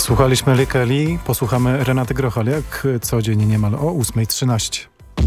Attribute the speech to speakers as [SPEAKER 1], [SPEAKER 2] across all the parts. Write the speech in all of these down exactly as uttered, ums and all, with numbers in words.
[SPEAKER 1] Słuchaliśmy Lekeli, posłuchamy Renaty Grochal, jak co dzień niemal o ósma trzynaście.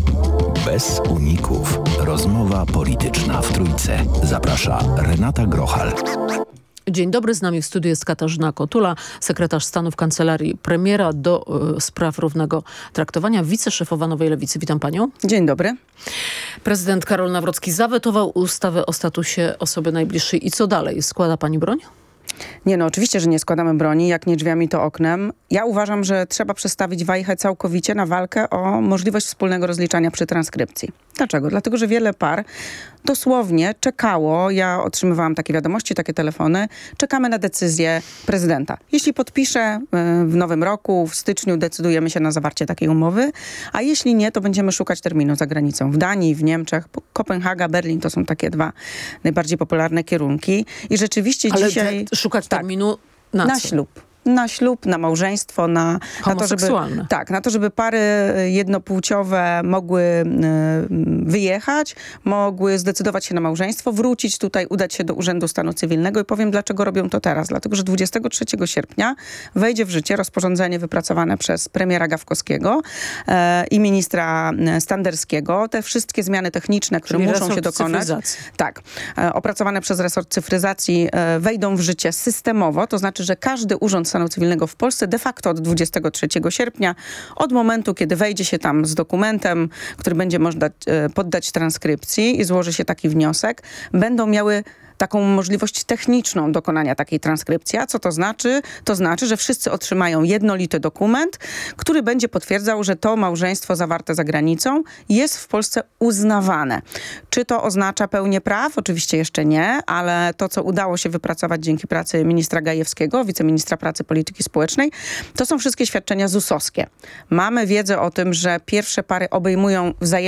[SPEAKER 2] Bez uników. Rozmowa polityczna w Trójce. Zaprasza Renata Grochal.
[SPEAKER 3] Dzień dobry, z nami w studiu jest Katarzyna Kotula, sekretarz stanu w Kancelarii Premiera do y, spraw równego traktowania, wiceszefowa Nowej Lewicy. Witam panią.
[SPEAKER 4] Dzień dobry.
[SPEAKER 3] Prezydent Karol Nawrocki zawetował ustawę o statusie osoby najbliższej. I co dalej? Składa pani broń?
[SPEAKER 4] Nie, no oczywiście, że nie składamy broni, jak nie drzwiami, to oknem. Ja uważam, że trzeba przestawić wajchę całkowicie na walkę o możliwość wspólnego rozliczania przy transkrypcji. Dlaczego? Dlatego, że wiele par dosłownie czekało, ja otrzymywałam takie wiadomości, takie telefony, czekamy na decyzję prezydenta. Jeśli podpisze w nowym roku, w styczniu decydujemy się na zawarcie takiej umowy, a jeśli nie, to będziemy szukać terminu za granicą. W Danii, w Niemczech, Kopenhaga, Berlin to są takie dwa najbardziej popularne kierunki. I rzeczywiście
[SPEAKER 3] Ale
[SPEAKER 4] dzisiaj...
[SPEAKER 3] te, szukać
[SPEAKER 4] tak,
[SPEAKER 3] terminu na,
[SPEAKER 4] na
[SPEAKER 3] co?
[SPEAKER 4] ślub. Na ślub, na małżeństwo, na, na to, żeby, tak, na to, żeby pary jednopłciowe mogły y, wyjechać, mogły zdecydować się na małżeństwo, wrócić tutaj, udać się do Urzędu Stanu Cywilnego i powiem, dlaczego robią to teraz. Dlatego, że dwudziestego trzeciego sierpnia wejdzie w życie rozporządzenie wypracowane przez premiera Gawkowskiego y, i ministra Standerskiego. Te wszystkie zmiany techniczne, które
[SPEAKER 3] Czyli
[SPEAKER 4] muszą się dokonać, tak, y, opracowane przez resort cyfryzacji, y, wejdą w życie systemowo, to znaczy, że każdy urząd stanu cywilnego w Polsce de facto od dwudziestego trzeciego sierpnia, od momentu, kiedy wejdzie się tam z dokumentem, który będzie można poddać transkrypcji i złoży się taki wniosek, będą miały taką możliwość techniczną dokonania takiej transkrypcji. A co to znaczy? To znaczy, że wszyscy otrzymają jednolity dokument, który będzie potwierdzał, że to małżeństwo zawarte za granicą jest w Polsce uznawane. Czy to oznacza pełnię praw? Oczywiście jeszcze nie, ale to, co udało się wypracować dzięki pracy ministra Gajewskiego, wiceministra pracy polityki społecznej, to są wszystkie świadczenia zusowskie. Mamy wiedzę o tym, że pierwsze pary obejmują wzajemnie